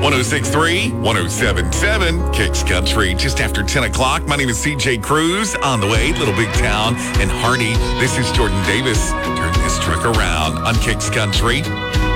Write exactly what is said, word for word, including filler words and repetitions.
oh six three, ten seventy-seven, Kicks Country, just after ten o'clock. My name is C J Cruz. On the way, Little Big Town and Hardy. This is Jordan Davis. Turn this truck around on Kicks Country.